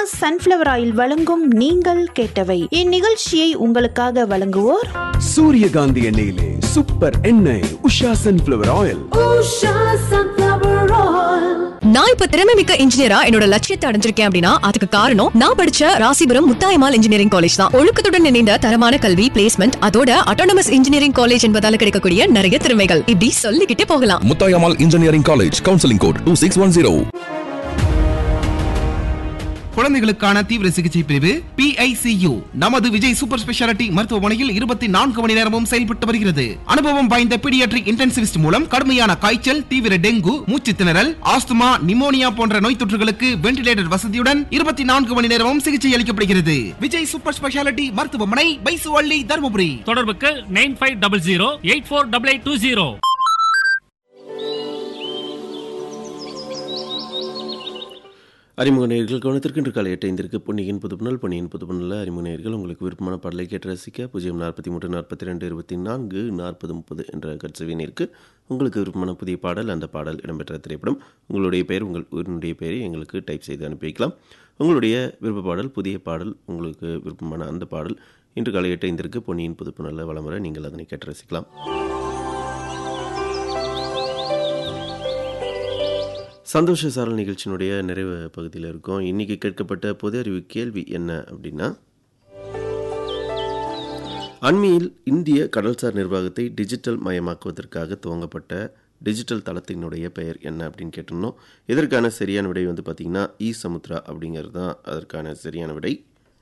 Sunflower oil வழங்கும் நீங்கள் கேட்டவை. இந்நிகழ்ச்சியை உங்களுக்காக வழங்குவோர் சூரியகாந்தி எண்ணெயிலே சூப்பர் எண்ணெய் உஷா சன்ஃபிளவர் ஆயில். நான் இப்ப திறமை மிக்க இன்ஜினியரா என்னோட லட்சியத்தை அடைஞ்சிருக்கேன் அப்படின்னா அதுக்கு காரணம் நான் படிச்ச ராசிபுரம் முத்தாயம்மாள் இன்ஜினியரிங் காலேஜ் தான். ஒழுக்கத்துடன் இணைந்த தரமான கல்வி, பிளேஸ்மெண்ட், அதோட அட்டானமஸ் இன்ஜினியரிங் காலேஜ் என்பதால கிடைக்கக்கூடிய நிறைய திறமைகள் இப்படி சொல்லிக்கிட்டே போகலாம். Muthayammal engineering college, counselling code 2610. குழந்தைகளுக்கான தீவிர சிகிச்சை பிரிவு PICU நமது விஜய் சூப்பர் ஸ்பெஷாலிட்டி மருத்துவமனையில் 24 மணி நேரமும் செயல்பட்டு வருகிறது. அனுபவம் வாய்ந்த பீடியாட்ரிக் இன்டென்சிவிஸ்ட் மூலம் கடுமையான காய்ச்சல், தீவிர டெங்கு, மூச்சு திணறல், ஆஸ்துமா, நிமோனியா போன்ற நோய் தொற்றுகளுக்கு வென்டிலேட்டர் வசதியுடன் 24 மணி நேரமும் சிகிச்சை அளிக்கப்படுகிறது. விஜய் சூப்பர் ஸ்பெஷாலிட்டி மருத்துவமனை, பைசுவள்ளி, தருமபுரி. தொடர்புக்கு 9500848820. அறிமுக நேயர்கள் கவனத்திற்கு இன்று காலை 8:05 பொன்னியின் புதுப்புணல். பொன்னியின் புதுப்புணலில் அறிமுக நேயர்கள் உங்களுக்கு விருப்பமான பாடலை கேட்டு ரசிக்க 043 42 24 40 30 என்ற கட்சவினிற்கு உங்களுக்கு விருப்பமான புதிய பாடல், அந்த பாடல் இடம்பெற்ற திரைப்படம், உங்களுடைய பெயர், உங்கள் ஊரினுடைய பெயரை எங்களுக்கு டைப் செய்து அனுப்பி வைக்கலாம். உங்களுடைய விருப்ப பாடல், புதிய பாடல், உங்களுக்கு விருப்பமான அந்த பாடல் இன்று காலை 8:05 பொன்னியின் புதுப்புணலில் வலம் வர நீங்கள் அதனை கேட்டு ரசிக்கலாம். சந்தோஷ சாரல் நிகழ்ச்சியினுடைய நிறைவு பகுதியில் இருக்கும். இன்றைக்கி கேட்கப்பட்ட பொது அறிவு கேள்வி என்ன அப்படின்னா, அண்மையில் இந்திய கடல்சார் நிர்வாகத்தை டிஜிட்டல் மயமாக்குவதற்காக துவங்கப்பட்ட டிஜிட்டல் தளத்தினுடைய பெயர் என்ன அப்படின்னு கேட்டிருந்தோம். இதற்கான சரியான விடை வந்து பார்த்திங்கன்னா சமுத்ரா அப்படிங்கிறது தான் அதற்கான சரியான விடை.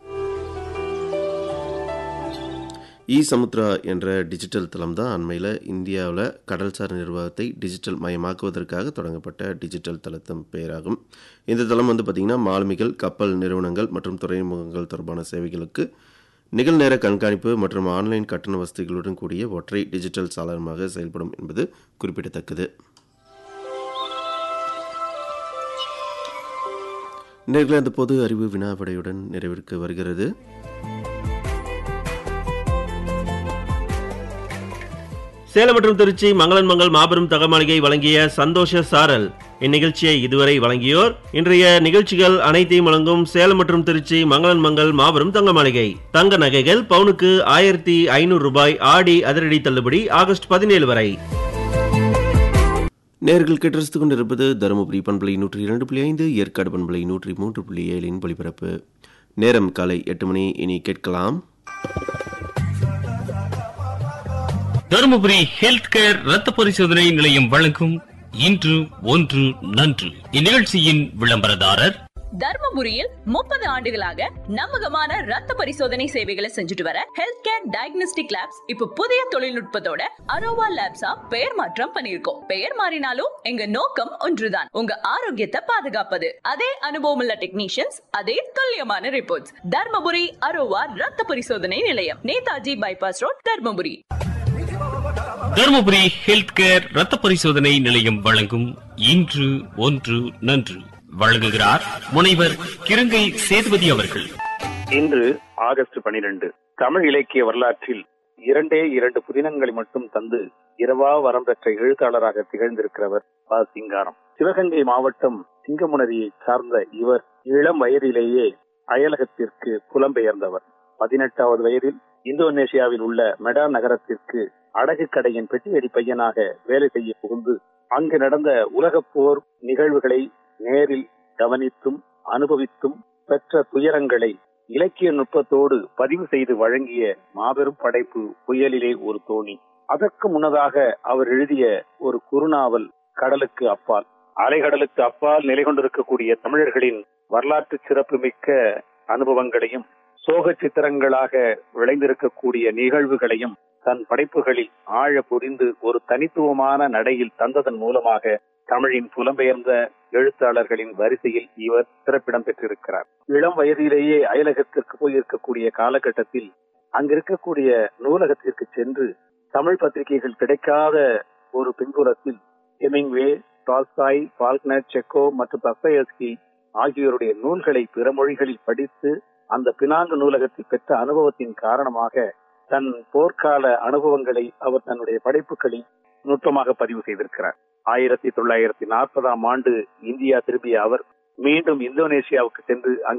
சமுத்ரா என்ற டிஜிட்டல் தளம் தான் அண்மையில் இந்தியாவில் கடல்சார் நிர்வாகத்தை டிஜிட்டல் மயமாக்குவதற்காக தொடங்கப்பட்ட டிஜிட்டல் தளத்தின் பெயராகும். இந்த தளம் வந்து பார்த்திங்கன்னா மாலுமிகள், கப்பல் நிறுவனங்கள் மற்றும் துறைமுகங்கள் தொடர்பான சேவைகளுக்கு நிகழ்நேர கண்காணிப்பு மற்றும் ஆன்லைன் கட்டண வசதிகளுடன் கூடிய ஒற்றை டிஜிட்டல் சாளரமாக செயல்படும் என்பது குறிப்பிடத்தக்கது. நேர்களை அந்த பொது அறிவு வினாவிடையுடன் நிறைவிற்கு வருகிறது. சேலம் மற்றும் திருச்சி மங்களன் மங்கள் மாபெரும் தகமாளிகை வழங்கிய சந்தோஷ சாரல் இந்நிகழ்ச்சியை இதுவரை வழங்கியோர். இன்றைய நிகழ்ச்சிகள் அனைத்தையும் வழங்கும் சேலம் மற்றும் திருச்சி மங்களன் மங்கள் மாபெரும் தங்க மாளிகை. தங்க நகைகள் பவுனுக்கு 1500 ரூபாய் ஆடி அதிரடி தள்ளுபடி ஆகஸ்ட் 17 வரை. நேர்கள் கேட்டரசித்துக் கொண்டிருப்பது தருமபுரி பண்பலை 102.5, ஏற்காடு பண்பலை 103.7 ஒளிபரப்பு. நேரம் காலை 8 மணி. இனி கேட்கலாம் தருமபுரி ஹெல்த் கேர் ரத்த பரிசோதனை நிலையம் வழங்கும் இன்று ஒன்று நன்று. இந்நிகழ்ச்சியின் விளம்பரதாரர் தர்மபுரியில் 30 ஆண்டுகளாக நம்பகமான ரத்த பரிசோதனை சேவைகளை செஞ்சுட்டு வர ஹெல்த் கேர் டயக்னோஸ்டிக் லேப்ஸ் இப்ப புதிய தொழில்நுட்பத்தோட அரோவா லேப்ஸா பெயர் மாற்றம் பண்ணிருக்கோம். பெயர் மாறினாலும் எங்க நோக்கம் ஒன்றுதான், உங்க ஆரோக்கியத்தை பாதுகாப்பது. அதே அனுபவம் உள்ள டெக்னீஷியன்ஸ், அதே துல்லியமான ரிப்போர்ட்ஸ். தர்மபுரி அரோவா ரத்த பரிசோதனை நிலையம், Netaji bypass road, Dharmapuri. Dharmapuri health care ரத்த பரிசோதனை நிலையம் வழங்கும் இன்று ஒன்று நன்று. வழங்குகிறார் முனைவர் கிருங்கை சேதுபதி அவர்கள். இன்று ஆகஸ்ட் 12. தமிழ் இலக்கிய வரலாற்றில் 2 புதினங்களை மட்டும் தந்து இரவா வரம் பெற்ற எழுத்தாளராக திகழ்ந்திருக்கிறவர் சிங்காரம். சிவகங்கை மாவட்டம் சிங்கமுனரியை சார்ந்த இவர் இளம் வயதிலேயே அயலகத்திற்கு புலம்பெயர்ந்தவர். 18வது வயதில் இந்தோனேஷியாவில் உள்ள மெடா நகரத்திற்கு அடகு கடையின் பெட்டியடி பையனாக வேலை செய்ய புகுந்து அங்கு நடந்த உலகப் போர் நிகழ்வுகளை நேரில் கவனித்தும் அனுபவித்தும் பெற்ற துயரங்களை இலக்கிய நுட்பத்தோடு பதிவு செய்து வழங்கிய மாபெரும் படைப்பு புயலிலே ஒரு தோணி. அதற்கு முன்னதாக அவர் எழுதிய ஒரு குறுநாவல் கடலுக்கு அப்பால். அலைகடலுக்கு அப்பால் நிலை கொண்டிருக்கக்கூடிய தமிழர்களின் வரலாற்று சிறப்புமிக்க அனுபவங்களையும் சோக சித்திரங்களாக விளைந்திருக்கக்கூடிய நிகழ்வுகளையும் தன் படைப்புகளில் ஆழ புரிந்து ஒரு தனித்துவமான நடையில் தந்ததன் மூலமாக தமிழின் புலம்பெயர்ந்த எழுத்தாளர்களின் வரிசையில் இவர் சிறப்பிடம் பெற்றிருக்கிறார். இளம் வயதிலேயே அயலகத்திற்கு போயிருக்கக்கூடிய காலகட்டத்தில் அங்கிருக்கக்கூடிய நூலகத்திற்கு சென்று தமிழ் பத்திரிகைகள் கிடைக்காத ஒரு பின்புலத்தில் ஹெமிங்வே, டால்ஸ்டாய், ஃபால்க்னர், செக்கோ மற்றும் தஸ்தயேவ்ஸ்கி ஆகியோருடைய நூல்களை பிற மொழிகளில் படித்து அந்த பினாங்கு நூலகத்தில் பெற்ற அனுபவத்தின் காரணமாக தன் போர்க்கால அனுபவங்களை அவர் தன்னுடைய படைப்புகளில் நுட்பமாக பதிவு செய்திருக்கிறார். 1940ஆம் ஆண்டு இந்தியா திரும்பிய அவர் மீண்டும் இந்தோனேஷியாவுக்கு சென்று